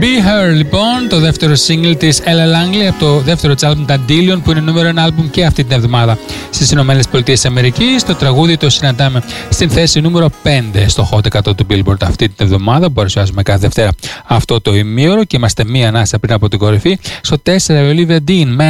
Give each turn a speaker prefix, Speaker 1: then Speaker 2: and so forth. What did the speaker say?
Speaker 1: Be Her, λοιπόν, το δεύτερο single της Ella Langley από το δεύτερο της άλμπουμ Dandelion, που είναι νούμερο 1 άλμπουμ και αυτή την εβδομάδα στις ΗΠΑ. Το τραγούδι το συναντάμε στην θέση νούμερο 5 στο Hot 100 του Billboard αυτή την εβδομάδα, που παρουσιάζουμε κάθε Δευτέρα αυτό το ημίωρο, και είμαστε μία ανάσα πριν από την κορυφή. Στο 4 η Olivia Dean,